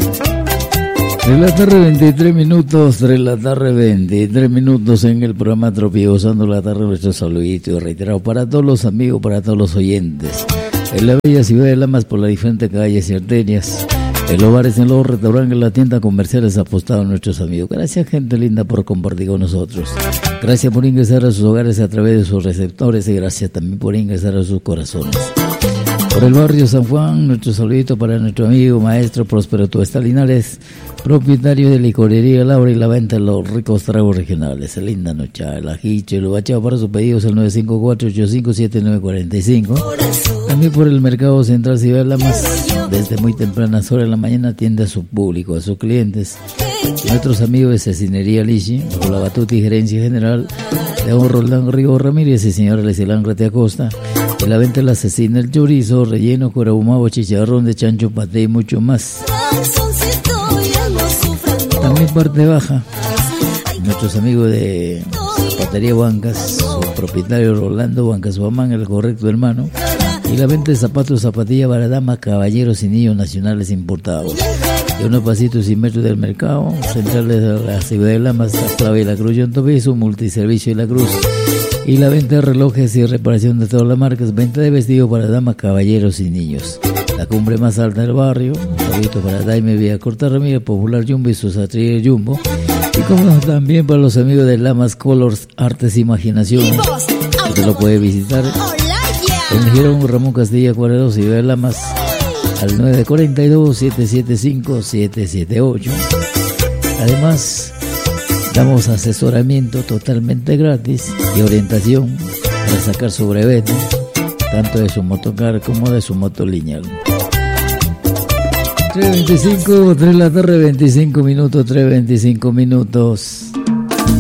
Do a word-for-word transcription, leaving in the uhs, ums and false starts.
tres de la tarde, veintitrés minutos, tres de la tarde, veintitrés minutos en el programa Tropicalizando la Tarde, nuestro saludito y reiterado para todos los amigos, para todos los oyentes. En la bella ciudad de Lamas, por las diferentes calles y arterias, en los bares, en los restaurantes, en las tiendas comerciales apostados nuestros amigos. Gracias, gente linda, por compartir con nosotros. Gracias por ingresar a sus hogares a través de sus receptores y gracias también por ingresar a sus corazones. Por el barrio San Juan, nuestro saludito para nuestro amigo maestro Próspero Tuesta Linares, propietario de licorería Laura y la venta de los ricos tragos regionales. Linda noche, el ajicho y lo bachado para sus pedidos al nueve cinco cuatro, ocho cinco siete, nueve cuatro cinco. También por el mercado central Ciudad de Lamas, desde muy tempranas horas de la mañana atiende a su público, a sus clientes. Nuestros amigos de Cecinería Lichi, bajo la batuta y gerencia general de don Roldán Rigo Ramírez y señora Lesilán Rete Acosta. En la venta de la cecina, el chorizo, relleno, curahumabo, chicharrón de chancho, paté y mucho más. También parte baja, nuestros amigos de Zapatería Bancas, su propietario Rolando Bancas Guamán, el correcto hermano. Y la venta de zapatos, zapatillas para damas, caballeros y niños nacionales importados. Y unos pasitos y metros del mercado, centrales de la ciudad de Lamas, Clave y la Cruz, Yontoviso, multiservicio y la Cruz. Y la venta de relojes y reparación de todas las marcas, venta de vestidos para damas, caballeros y niños. La cumbre más alta del barrio, saludito para Daime Villa Corta Ramírez, Popular Jumbo y sus atriles Jumbo. Y como también para los amigos de Lamas Colors, Artes e Imaginación. Usted lo puede visitar en Girón Ramón Castilla cuarenta y dos, Ciudad de Lamas, al nueve cuatro dos, siete siete cinco, siete siete ocho. Además, damos asesoramiento totalmente gratis y orientación para sacar su brevete, tanto de su motocar como de su moto lineal. tres veinticinco, tres de la tarde, veinticinco minutos, tres veinticinco minutos.